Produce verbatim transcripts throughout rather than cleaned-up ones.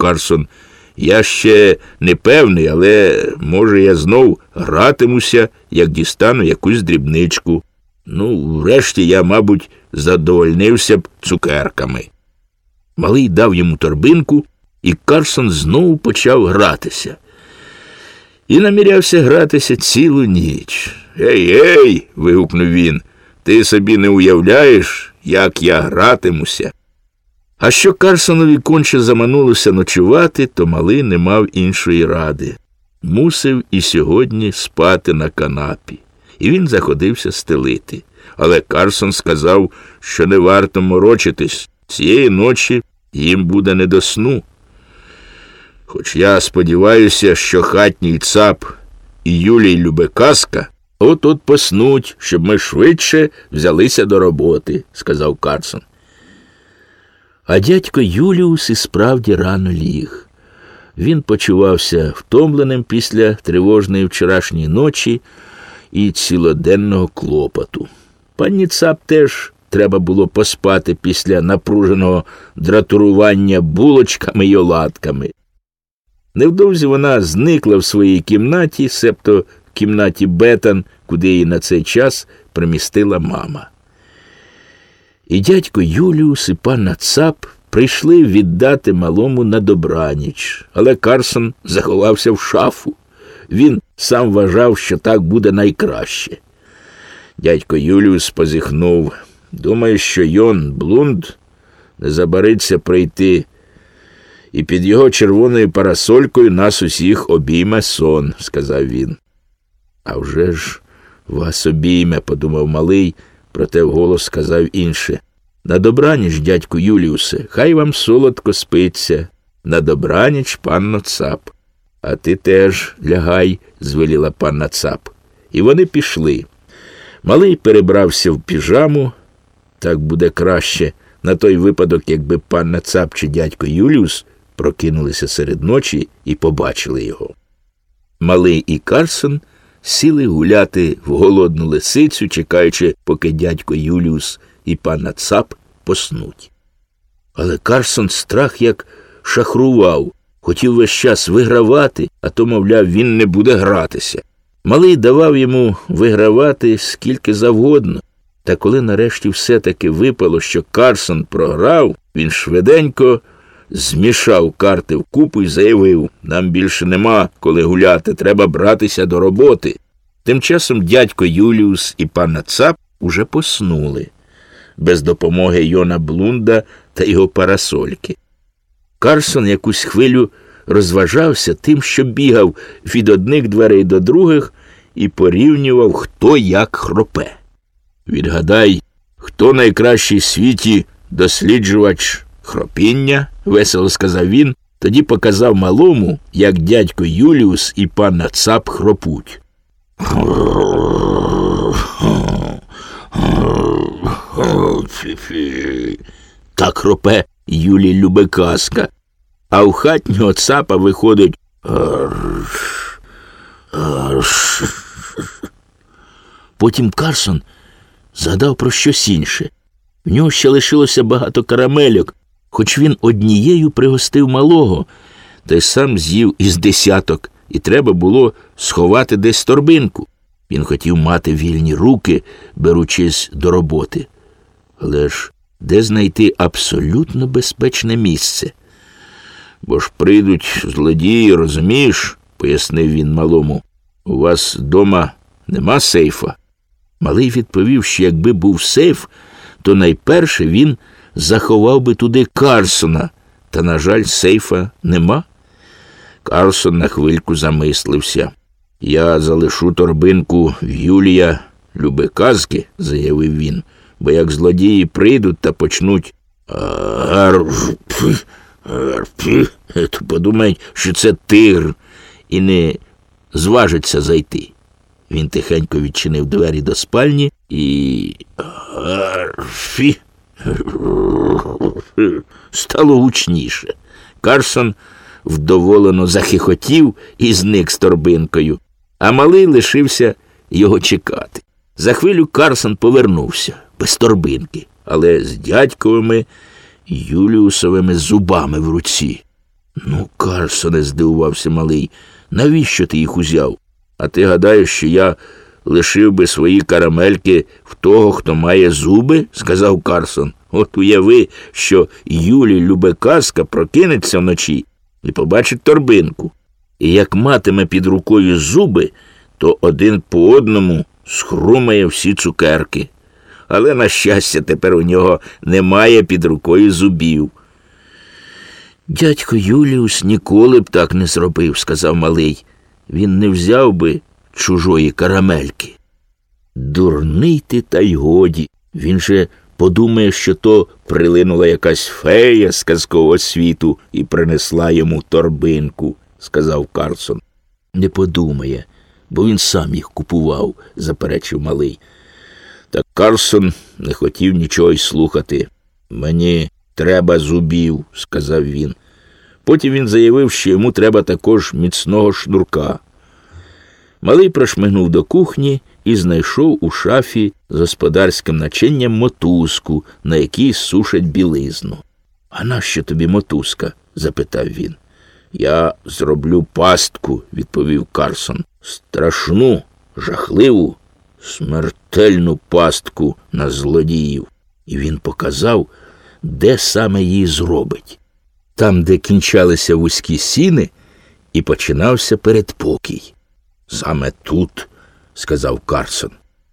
Карсон. Я ще не певний, але, може, я знов гратимуся, як дістану якусь дрібничку. Ну, врешті я, мабуть, задовольнився б цукерками. Малий дав йому торбинку, і Карсон знову почав гратися. І намірявся гратися цілу ніч. «Ей, ей!» – вигукнув він. «Ти собі не уявляєш, як я гратимуся?» А що Карсонові конче заманулося ночувати, то малий не мав іншої ради. Мусив і сьогодні спати на канапі. І він заходився стелити. Але Карсон сказав, що не варто морочитись. Цієї ночі їм буде не до сну. Хоч я сподіваюся, що хатній цап і Юлій Любеказка от-от поснуть, щоб ми швидше взялися до роботи, сказав Карсон. А дядько Юліус і справді рано ліг. Він почувався втомленим після тривожної вчорашньої ночі і цілоденного клопоту. Пані Цап теж треба було поспати після напруженого дратурування булочками й оладками. Невдовзі вона зникла в своїй кімнаті, себто в кімнаті Бетан, куди її на цей час примістила мама. І дядько Юліус і панна Цап прийшли віддати малому на добраніч, але Карсон заховався в шафу. Він сам вважав, що так буде найкраще. Дядько Юліус позіхнув. Думаю, що Йон Блунд не забариться прийти, і під його червоною парасолькою нас усіх обійме сон, сказав він. А вже ж вас обійме, подумав малий, проте вголос сказав інше. На добраніч, дядьку Юліусе, хай вам солодко спиться. На добраніч, панно Цап. А ти теж лягай, звеліла панна Цап. І вони пішли. Малий перебрався в піжаму, так буде краще, на той випадок, якби панна Цап чи дядько Юліус прокинулися серед ночі і побачили його. Малий і Карсон сіли гуляти в голодну лисицю, чекаючи, поки дядько Юліус і панна Цап поснуть. Але Карсон страх як шахрував, хотів весь час вигравати, а то, мовляв, він не буде гратися. Малий давав йому вигравати скільки завгодно, та коли нарешті все-таки випало, що Карсон програв, він швиденько змішав карти вкупу і заявив, нам більше нема коли гуляти, треба братися до роботи. Тим часом дядько Юліус і панна Цап уже поснули, без допомоги Йона Блунда та його парасольки. Карсон якусь хвилю розважався тим, що бігав від одних дверей до других і порівнював, хто як хропе. «Відгадай, хто найкращий в світі досліджувач хропіння?» – весело сказав він, тоді показав малому, як дядько Юліус і панна Цап хропуть. Так хропе Юлій Любеказка, а у хатнього Цапа виходить Потім Карсон згадав про щось інше. В нього ще лишилося багато карамельок, хоч він однією пригостив малого, та й сам з'їв із десяток, і треба було сховати десь торбинку. Він хотів мати вільні руки, беручись до роботи. Але ж де знайти абсолютно безпечне місце? Бо ж прийдуть злодії, розумієш, пояснив він малому. У вас дома нема сейфа? Малий відповів, що якби був сейф, то найперше він заховав би туди Карсона, та, на жаль, сейфа нема. Карсон на хвильку замислився. Я залишу торбинку в Юлія Любеказки, заявив він, бо як злодії прийдуть та почнуть «Арф, арф», то подумають, що це тигр, і не зважиться зайти. Він тихенько відчинив двері до спальні і «Арфі» стало гучніше. Карсон вдоволено захихотів і зник з торбинкою, а малий лишився його чекати. За хвилю Карсон повернувся, без торбинки, але з дядьковими Юліусовими зубами в руці. Ну, Карсоне, здивувався малий, навіщо ти їх узяв? А ти гадаєш, що я лишив би свої карамельки в того, хто має зуби? Сказав Карсон. От уяви, що Юлі любе казка прокинеться вночі і побачить торбинку. І як матиме під рукою зуби, то один по одному схрумає всі цукерки. Але, на щастя, тепер у нього немає під рукою зубів. Дядько Юліус ніколи б так не зробив, сказав малий. Він не взяв би чужої карамельки. Дурний ти, та й годі. Він же подумає, що то прилинула якась фея з казкового світу і принесла йому торбинку, сказав Карсон. Не подумає, бо він сам їх купував, заперечив малий. Та Карсон не хотів нічого й слухати. Мені треба зубів, сказав він. Потім він заявив, що йому треба також міцного шнурка. Малий прошмигнув до кухні і знайшов у шафі з господарським начинням мотузку, на якій сушать білизну. — А нащо тобі мотузка? — запитав він. — Я зроблю пастку, — відповів Карсон. — Страшну, жахливу, смертельну пастку на злодіїв. І він показав, де саме її зробить. Там, де кінчалися вузькі сіни, і починався передпокій. — Саме тут, — сказав Карсон.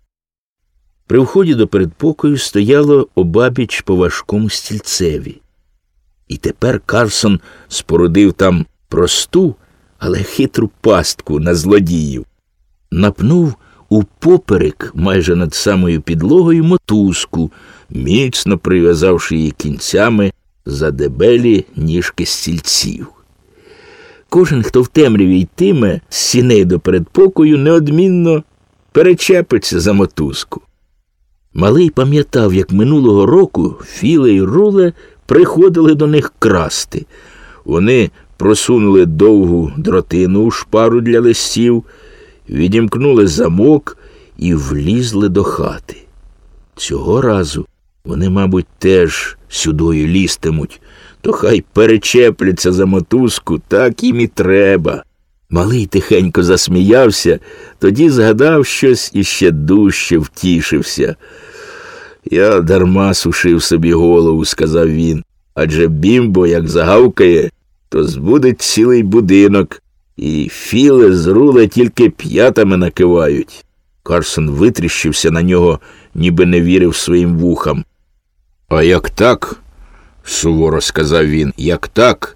При вході до передпокою стояло обабіч по важкому стільцеві. І тепер Карсон спорудив там просту, але хитру пастку на злодіїв. Напнув упоперек майже над самою підлогою мотузку, міцно прив'язавши її кінцями за дебелі ніжки стільців. Кожен, хто в темряві йтиме з сіней до передпокою, неодмінно перечепиться за мотузку. Малий пам'ятав, як минулого року Філе й Руле приходили до них красти. Вони просунули довгу дротину у шпару для листів, відімкнули замок і влізли до хати. Цього разу вони, мабуть, теж сюдою лізтимуть, то хай перечепляться за мотузку, так їм і треба. Малий тихенько засміявся, тоді згадав щось і ще дужче втішився. Я дарма сушив собі голову, сказав він, адже Бімбо, як загавкає, то збудить цілий будинок, і Філе з Руле тільки п'ятами накивають. Карсон витріщився на нього, ніби не вірив своїм вухам. А як так, суворо сказав він, як так,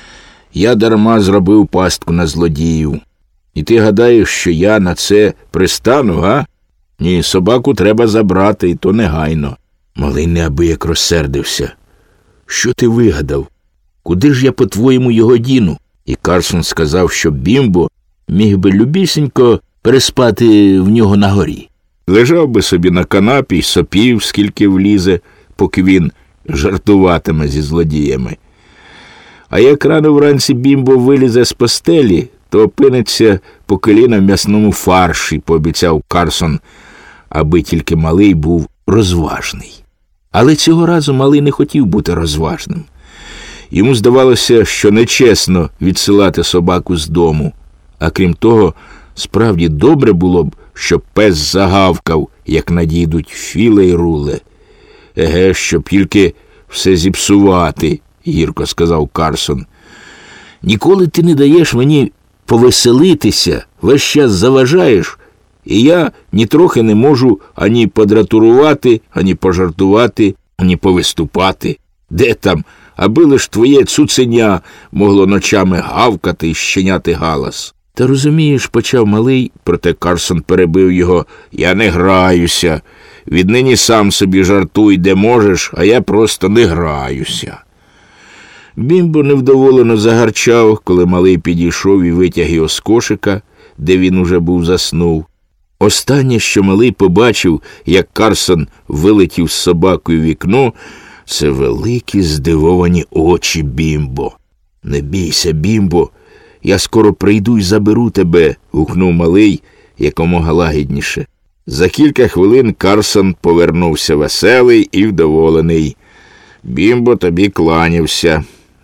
я дарма зробив пастку на злодіїв. І ти гадаєш, що я на це пристану, га? Ні, собаку треба забрати, і то негайно. Малий неабияк розсердився. Що ти вигадав? Куди ж я, по-твоєму, його діну? І Карсон сказав, що Бімбо міг би любісінько переспати в нього на горі. Лежав би собі на канапі й сопів, скільки влізе, поки він жартуватиме зі злодіями. А як рано вранці Бімбо вилізе з постелі, то опиниться по коліна в м'ясному фарші, пообіцяв Карсон, аби тільки малий був розважний. Але цього разу малий не хотів бути розважним. Йому здавалося, що нечесно відсилати собаку з дому, а крім того, справді добре було б, щоб пес загавкав, як надійдуть Філе й Руле. Еге, щоб тільки все зіпсувати, гірко сказав Карсон. Ніколи ти не даєш мені повеселитися, весь час заважаєш, і я нітрохи не можу ані подратурувати, ані пожартувати, ані повиступати. Де там, аби лиш твоє цуценя могло ночами гавкати і щеняти галас. Та розумієш, почав малий, проте Карсон перебив його. Я не граюся. Віднині сам собі жартуй, де можеш, а я просто не граюся. Бімбо невдоволено загарчав, коли малий підійшов і витяг його з кошика, де він уже був заснув. Останнє, що малий побачив, як Карсон вилетів з собакою в вікно, це великі здивовані очі Бімбо. Не бійся, Бімбо, я скоро прийду й заберу тебе, гукнув малий якомога лагідніше. За кілька хвилин Карсон повернувся веселий і вдоволений. Бімбо тобі кланявся.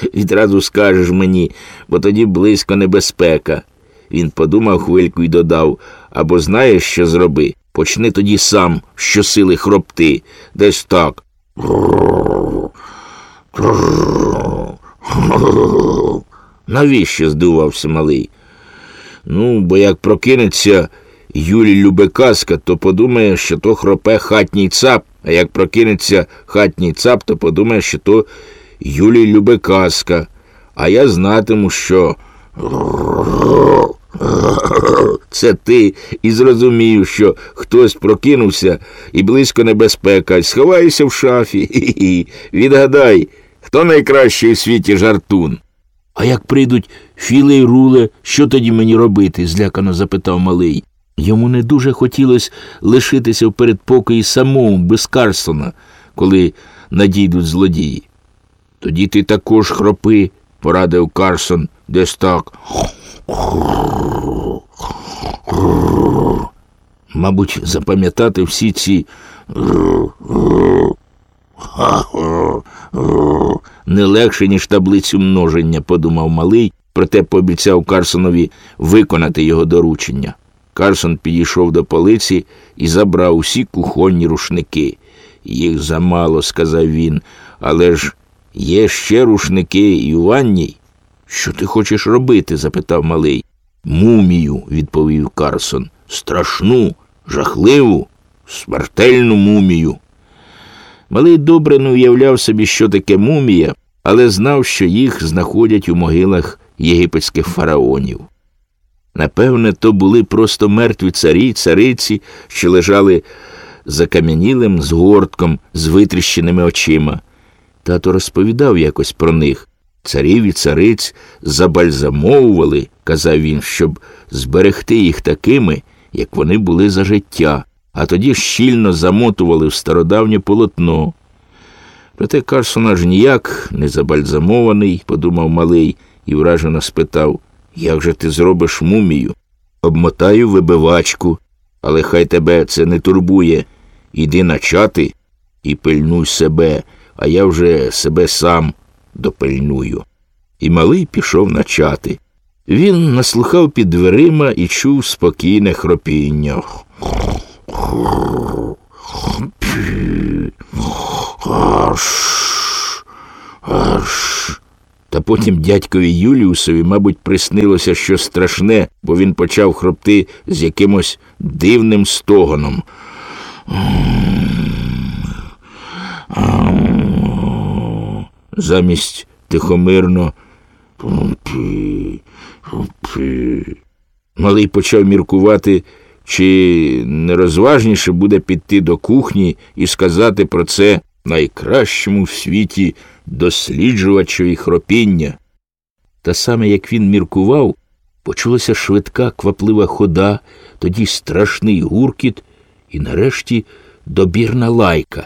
відразу скажеш мені, бо тоді близько небезпека. Він подумав хвильку і додав, або знаєш, що зроби? Почни тоді сам щосили хропти. Десь так. Навіщо? Здивувався малий. Ну, бо як прокинеться Юлі любе казка, то подумає, що то хропе хатній цап, а як прокинеться хатній цап, то подумає, що то Юлі любе казка. А я знатиму, що це ти, і зрозумів, що хтось прокинувся і близько небезпека, і сховайся в шафі. Хі-хі. Відгадай, хто найкращий у світі жартун? А як прийдуть Філе й Руле, що тоді мені робити? Злякано запитав малий. Йому не дуже хотілося лишитися в передпокої самому, без Карлсона, коли надійдуть злодії. Тоді ти також хропи, порадив Карлсон, десь так. Мабуть, запам'ятати всі ці не легше, ніж таблицю множення, подумав малий, проте пообіцяв Карлсонові виконати його доручення. Карлсон підійшов до полиці і забрав усі кухонні рушники. Їх замало, сказав він, але ж є ще рушники і у ванній. Що ти хочеш робити? Запитав малий. Мумію, відповів Карлсон. Страшну, жахливу, смертельну мумію. Малий добре не уявляв собі, що таке мумія, але знав, що їх знаходять у могилах єгипетських фараонів. Напевне, то були просто мертві царі й цариці, що лежали закам'янілим згортком з витріщеними очима. Тато розповідав якось про них. Царів і цариць забальзамовували, казав він, щоб зберегти їх такими, як вони були за життя, а тоді щільно замотували в стародавнє полотно. Проте Карлсон аж ніяк не забальзамований, подумав малий і вражено спитав, як же ти зробиш мумію? Обмотаю вибивачку, але хай тебе це не турбує. Іди на чати і пильнуй себе, а я вже себе сам допильную. І малий пішов на чати. Він наслухав під дверима і чув спокійне хропіння. Аш, аш. Та потім дядькові Юліусові, мабуть, приснилося щось страшне, бо він почав хропти з якимось дивним стогоном. Замість тихомирно малий почав міркувати, чи не розважніше буде піти до кухні і сказати про це найкращому в світі досліджувачеві хропіння. Та саме, як він міркував, почулася швидка кваплива хода, тоді страшний гуркіт і, нарешті, добірна лайка.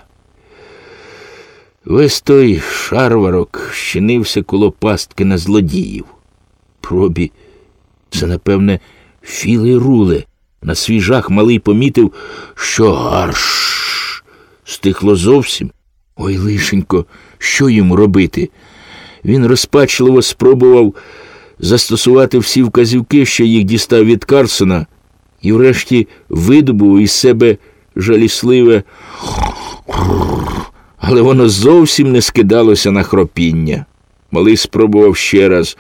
Весь той шарварок щинився коло пастки на злодіїв. Пробі, це, напевне, Філи Руле. На свій жах малий помітив, що гарш стихло зовсім. Ой, лишенько, що йому робити? Він розпачливо спробував застосувати всі вказівки, що їх дістав від Карсона, і врешті видобув із себе жалісливе, але воно зовсім не скидалося на хропіння. Малий спробував ще раз.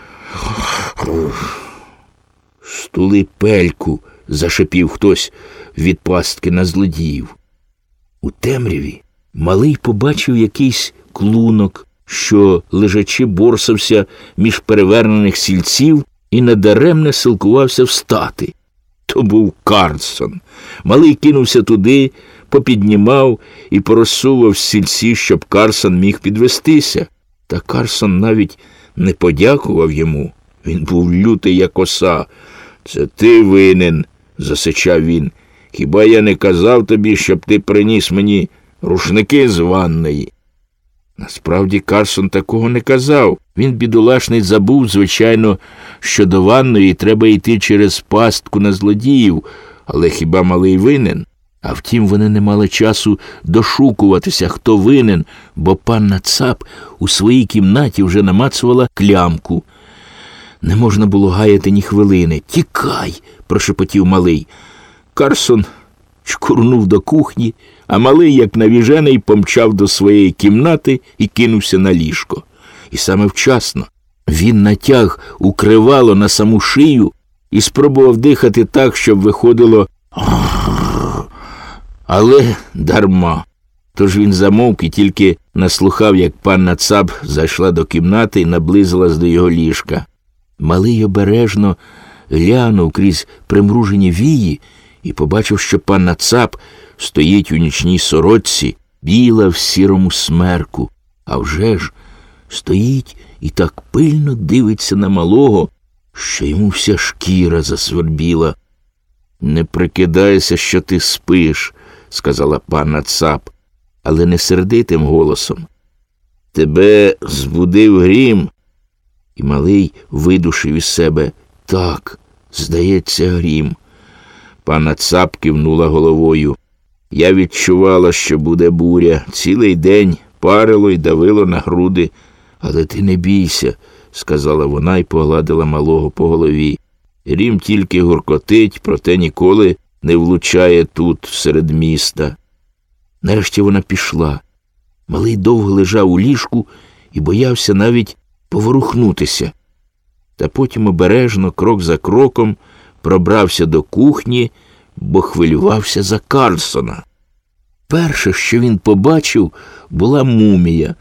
«Стули пельку», – зашепів хтось від пастки на злодіїв. У темряві малий побачив якийсь клунок, що, лежачи, борсався між перевернених сільців і надаремне силкувався встати. То був Карсон. Малий кинувся туди, попіднімав і порозсував сільці, щоб Карсон міг підвестися. Та Карсон навіть не подякував йому. Він був лютий, як оса. «Це ти винен», – засичав він. «Хіба я не казав тобі, щоб ти приніс мені рушники з ванної?» Насправді Карсон такого не казав. Він, бідолашний, забув, звичайно, що до ванної треба йти через пастку на злодіїв, але хіба малий винен? А втім, вони не мали часу дошукуватися, хто винен, бо панна Цап у своїй кімнаті вже намацувала клямку. Не можна було гаяти ні хвилини. «Тікай!» – прошепотів малий. Карсон чкурнув до кухні, а малий, як навіжений, помчав до своєї кімнати і кинувся на ліжко. І саме вчасно. Він натяг укривало на саму шию і спробував дихати так, щоб виходило але дарма. Тож він замовк і тільки наслухав, як панна Цап зайшла до кімнати і наблизилась до його ліжка. Малий обережно глянув крізь примружені вії і побачив, що панна Цап стоїть у нічній сорочці, біла в сірому смерку. А вже ж стоїть і так пильно дивиться на малого, що йому вся шкіра засвербіла. «Не прикидайся, що ти спиш», – сказала панна Цап, але не сердитим голосом. «Тебе збудив грім». І малий видушив із себе: «Так, здається, грім». Панна Цап кивнула головою. «Я відчувала, що буде буря. Цілий день парило й давило на груди. Але ти не бійся», – сказала вона й погладила малого по голові. «Грім тільки гуркотить, проте ніколи не влучає тут, серед міста». Нарешті вона пішла. Малий довго лежав у ліжку і боявся навіть поворухнутися. Та потім обережно, крок за кроком, пробрався до кухні, бо хвилювався за Карсона. Перше, що він побачив, була мумія.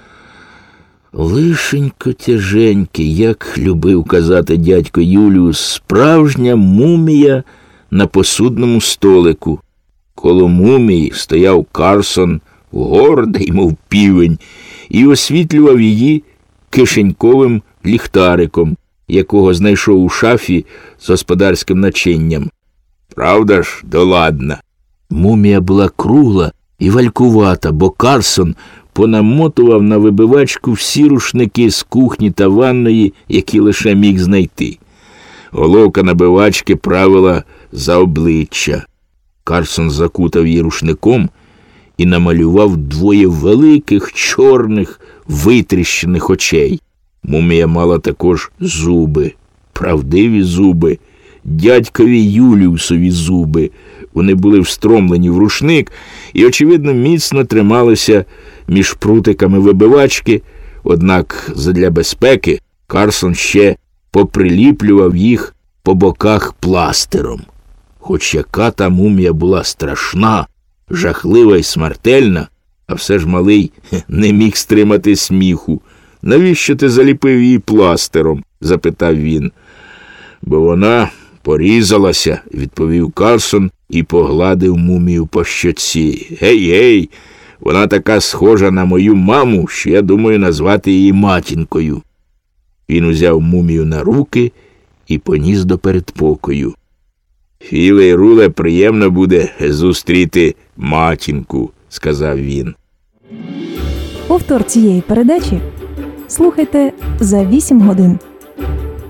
Лишенько тяженький, як любив казати дядько Юліус, справжня мумія на посудному столику. Коло мумії стояв Карсон, гордий, мов півень, і освітлював її кишеньковим ліхтариком, якого знайшов у шафі з господарським начинням. «Правда ж, доладна?» Мумія була кругла і валькувата, бо Карсон понамотував на вибивачку всі рушники з кухні та ванної, які лише міг знайти. Головка набивачки правила за обличчя. Карсон закутав її рушником і намалював двоє великих, чорних, витріщених очей. Мумія мала також зуби, правдиві зуби, дядькові Юліусові зуби. Вони були встромлені в рушник і, очевидно, міцно трималися між прутиками вибивачки, однак задля безпеки Карсон ще поприліплював їх по боках пластиром. Хоч яка та мумія була страшна, жахлива й смертельна, а все ж малий не міг стримати сміху. «Навіщо ти заліпив її пластиром?» – запитав він. «Бо вона порізалася», – відповів Карсон і погладив мумію по щоці. «Гей-гей, вона така схожа на мою маму, що я думаю назвати її матінкою». Він узяв мумію на руки і поніс до передпокою. «Філе й Руле, приємно буде зустріти матінку», – сказав він. Повтор цієї передачі слухайте за вісім годин.